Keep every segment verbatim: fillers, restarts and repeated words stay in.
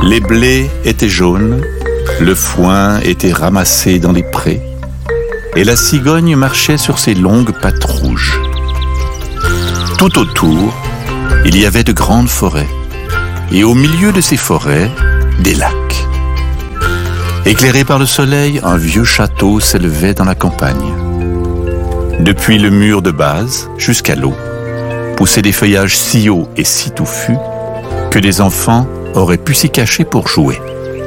Les blés étaient jaunes, le foin était ramassé dans les prés, et la cigogne marchait sur ses longues pattes rouges. Tout autour, il y avait de grandes forêts, et au milieu de ces forêts, des lacs. Éclairé par le soleil, un vieux château s'élevait dans la campagne. Depuis le mur de base jusqu'à l'eau, poussaient des feuillages si hauts et si touffus que des enfants auraient pu s'y cacher pour jouer.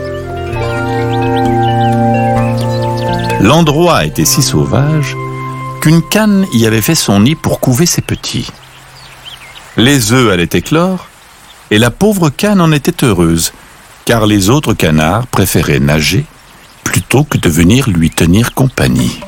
L'endroit était si sauvage qu'une canne y avait fait son nid pour couver ses petits. Les œufs allaient éclore et la pauvre canne en était heureuse, car les autres canards préféraient nager plutôt que de venir lui tenir compagnie.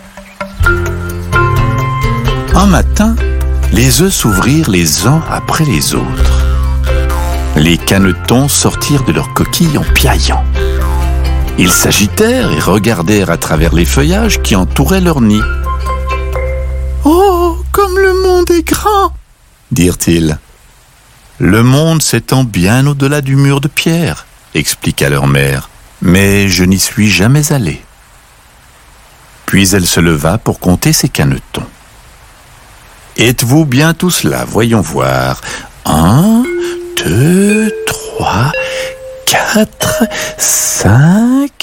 Un matin, les œufs s'ouvrirent les uns après les autres. Les canetons sortirent de leurs coquilles en piaillant. Ils s'agitèrent et regardèrent à travers les feuillages qui entouraient leur nid. « Oh, comme le monde est grand !» dirent-ils. « Le monde s'étend bien au-delà du mur de pierre, » expliqua leur mère, « mais je n'y suis jamais allée. » Puis elle se leva pour compter ses canetons. « Êtes-vous bien tous là? Voyons voir. Un, deux, trois, quatre, cinq... »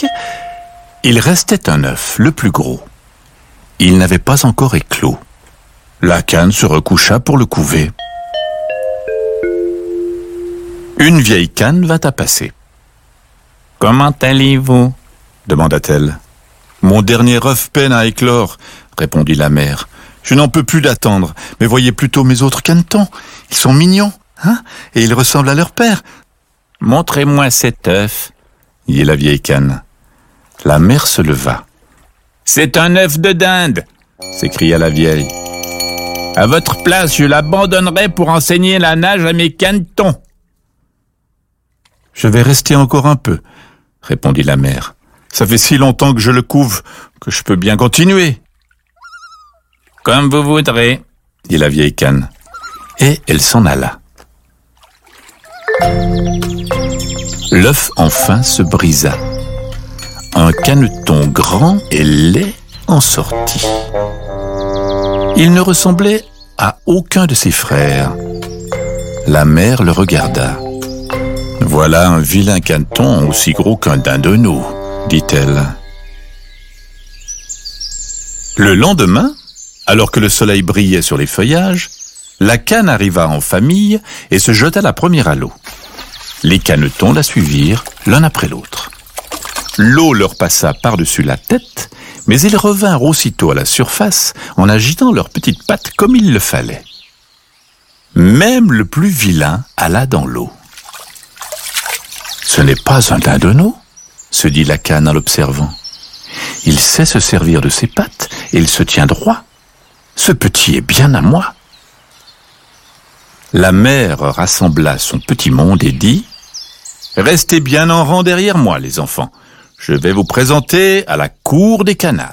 Il restait un œuf, le plus gros. Il n'avait pas encore éclos. La canne se recoucha pour le couver. Une vieille canne vint à passer. « Comment allez-vous » demanda-t-elle. « Mon dernier œuf peine à éclore » répondit la mère. « Je n'en peux plus d'attendre, mais voyez plutôt mes autres canetons. Ils sont mignons, hein, et ils ressemblent à leur père. »« Montrez-moi cet œuf » dit la vieille canne. La mère se leva. « C'est un œuf de dinde » s'écria la vieille. « À votre place, je l'abandonnerai pour enseigner la nage à mes canetons. »« Je vais rester encore un peu, » répondit la mère. « Ça fait si longtemps que je le couve que je peux bien continuer. »« Comme vous voudrez, » dit la vieille canne. Et elle s'en alla. L'œuf enfin se brisa. Un caneton grand et laid en sortit. Il ne ressemblait à aucun de ses frères. La mère le regarda. « Voilà un vilain caneton aussi gros qu'un dindonneau, » dit-elle. Le lendemain, alors que le soleil brillait sur les feuillages, la canne arriva en famille et se jeta la première à l'eau. Les canetons la suivirent l'un après l'autre. L'eau leur passa par-dessus la tête, mais ils revinrent aussitôt à la surface en agitant leurs petites pattes comme il le fallait. Même le plus vilain alla dans l'eau. « Ce n'est pas un dindonneau » se dit la canne en l'observant. « Il sait se servir de ses pattes et il se tient droit. Ce petit est bien à moi. » La mère rassembla son petit monde et dit « Restez bien en rang derrière moi, les enfants. Je vais vous présenter à la cour des canards. »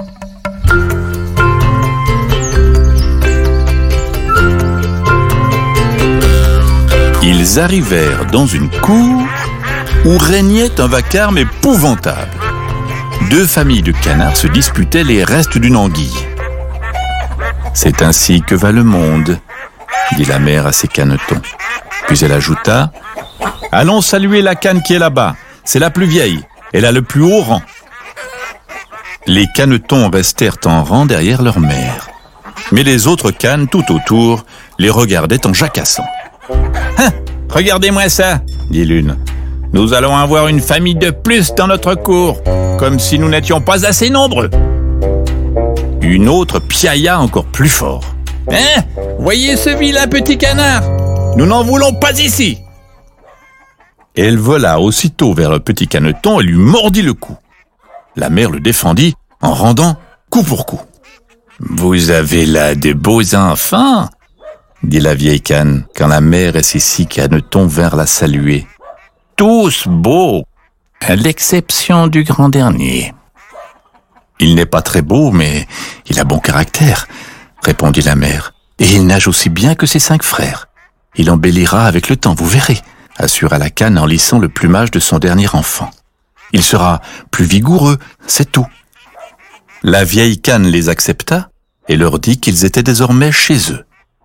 Ils arrivèrent dans une cour où régnait un vacarme épouvantable. Deux familles de canards se disputaient les restes d'une anguille. « C'est ainsi que va le monde, » dit la mère à ses canetons. Puis elle ajouta « Allons saluer la canne qui est là-bas. C'est la plus vieille. Elle a le plus haut rang. » Les canetons restèrent en rang derrière leur mère. Mais les autres cannes tout autour les regardaient en jacassant. « Hein, regardez-moi ça » dit l'une. « Nous allons avoir une famille de plus dans notre cour, comme si nous n'étions pas assez nombreux. » Une autre piailla encore plus fort. « Hein, voyez ce vilain petit canard. Nous n'en voulons pas ici. » Elle vola aussitôt vers le petit caneton et lui mordit le cou. La mère le défendit en rendant coup pour coup. « Vous avez là de beaux enfants » dit la vieille canne, quand la mère et ses six canetons vinrent la saluer. « Tous beaux, à l'exception du grand dernier. »« Il n'est pas très beau, mais il a bon caractère, » répondit la mère. « Et il nage aussi bien que ses cinq frères. Il embellira avec le temps, vous verrez. assura la cane en lissant le plumage de son dernier enfant. Il sera plus vigoureux, c'est tout. La vieille cane les accepta et leur dit qu'ils étaient désormais chez eux.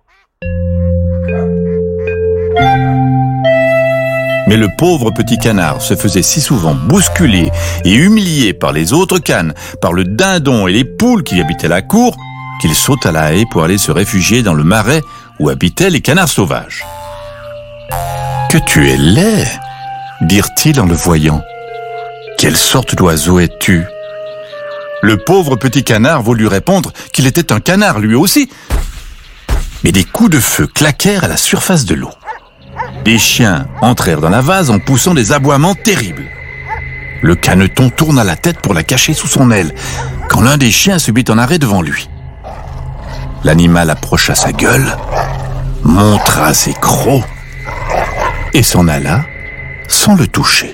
Mais le pauvre petit canard se faisait si souvent bousculer et humilier par les autres canes, par le dindon et les poules qui habitaient la cour, qu'il sauta la haie pour aller se réfugier dans le marais où habitaient les canards sauvages. « Que tu es laid !» dirent-ils en le voyant. « Quelle sorte d'oiseau es-tu » Le pauvre petit canard voulut répondre qu'il était un canard lui aussi. Mais des coups de feu claquèrent à la surface de l'eau. Des chiens entrèrent dans la vase en poussant des aboiements terribles. Le caneton tourna la tête pour la cacher sous son aile, quand l'un des chiens se mit en arrêt devant lui. L'animal approcha sa gueule, montra ses crocs et s'en alla sans le toucher.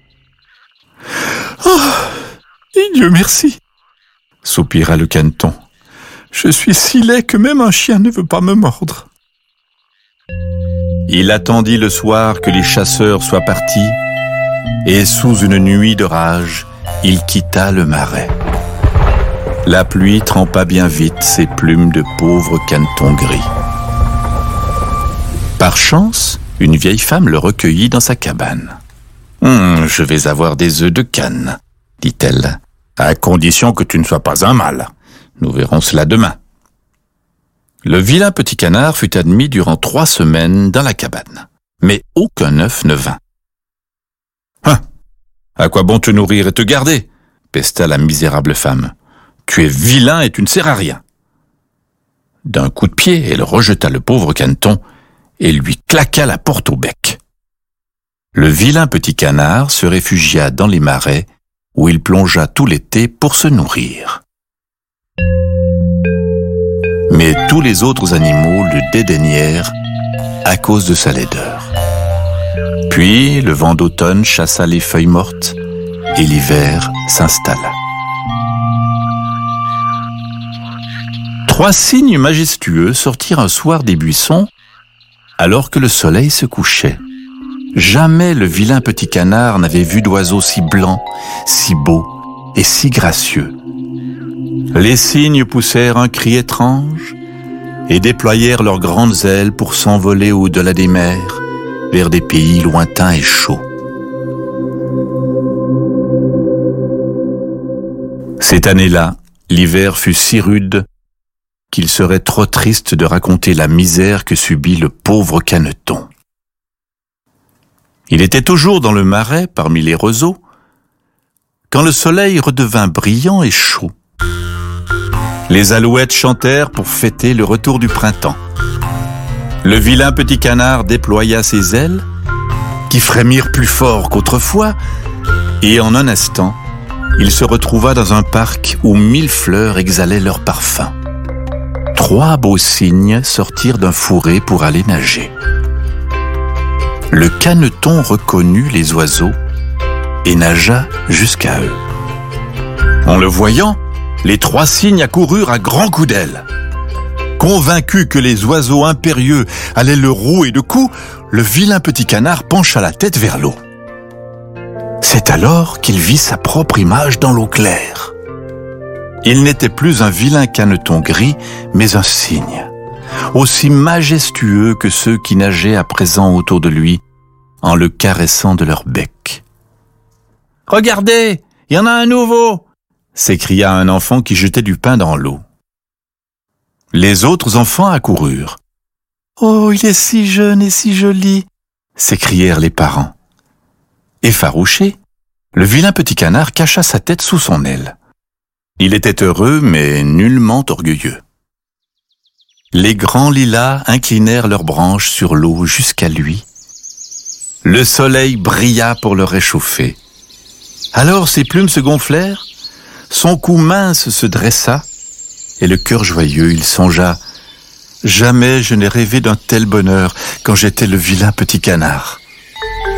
« Oh, et Dieu merci !» soupira le caneton. « Je suis si laid que même un chien ne veut pas me mordre. » Il attendit le soir que les chasseurs soient partis, et sous une nuit de rage, il quitta le marais. La pluie trempa bien vite ses plumes de pauvre caneton gris. Par chance, une vieille femme le recueillit dans sa cabane. Hum, « Je vais avoir des œufs de cane, » dit-elle, « à condition que tu ne sois pas un mâle. Nous verrons cela demain. » Le vilain petit canard fut admis durant trois semaines dans la cabane, mais aucun œuf ne vint. « Hein, à quoi bon te nourrir et te garder ?» pesta la misérable femme. « Tu es vilain et tu ne sers à rien. » D'un coup de pied, elle rejeta le pauvre caneton et lui claqua la porte au bec. Le vilain petit canard se réfugia dans les marais où il plongea tout l'été pour se nourrir. Mais tous les autres animaux le dédaignèrent à cause de sa laideur. Puis le vent d'automne chassa les feuilles mortes et l'hiver s'installa. Trois cygnes majestueux sortirent un soir des buissons alors que le soleil se couchait. Jamais le vilain petit canard n'avait vu d'oiseau si blanc, si beau et si gracieux. Les cygnes poussèrent un cri étrange et déployèrent leurs grandes ailes pour s'envoler au-delà des mers, vers des pays lointains et chauds. Cette année-là, l'hiver fut si rude qu'il serait trop triste de raconter la misère que subit le pauvre caneton. Il était toujours dans le marais, parmi les roseaux, quand le soleil redevint brillant et chaud. Les alouettes chantèrent pour fêter le retour du printemps. Le vilain petit canard déploya ses ailes, qui frémirent plus fort qu'autrefois, et en un instant, il se retrouva dans un parc où mille fleurs exhalaient leur parfum. Trois beaux cygnes sortirent d'un fourré pour aller nager. Le caneton reconnut les oiseaux et nagea jusqu'à eux. En le voyant, les trois cygnes accoururent à grands coups d'ailes. Convaincu que les oiseaux impérieux allaient le rouer de coups, le vilain petit canard pencha la tête vers l'eau. C'est alors qu'il vit sa propre image dans l'eau claire. Il n'était plus un vilain caneton gris, mais un cygne, aussi majestueux que ceux qui nageaient à présent autour de lui, en le caressant de leur bec. « Regardez, il y en a un nouveau !» s'écria un enfant qui jetait du pain dans l'eau. Les autres enfants accoururent. « Oh, il est si jeune et si joli !» s'écrièrent les parents. Effarouché, le vilain petit canard cacha sa tête sous son aile. Il était heureux, mais nullement orgueilleux. Les grands lilas inclinèrent leurs branches sur l'eau jusqu'à lui. Le soleil brilla pour le réchauffer. Alors ses plumes se gonflèrent, son cou mince se dressa, et le cœur joyeux, il songea « Jamais je n'ai rêvé d'un tel bonheur quand j'étais le vilain petit canard. »